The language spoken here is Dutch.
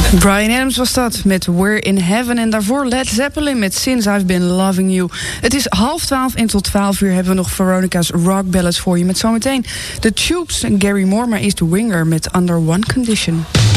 Bryan Adams was dat met We're in Heaven. En daarvoor Led Zeppelin met Since I've Been Loving You. Het is 11:30 en tot 12 uur hebben we nog Veronica's Rock Ballads voor je. Met zometeen The Tubes en Gary Moore, maar eerst The Winger met Under One Condition.